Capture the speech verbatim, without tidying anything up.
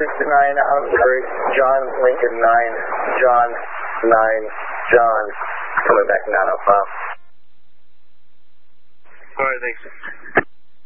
sixty-nine, Oscar, John, Lincoln, nine, John, nine, John, coming back nine oh five. All right, thanks.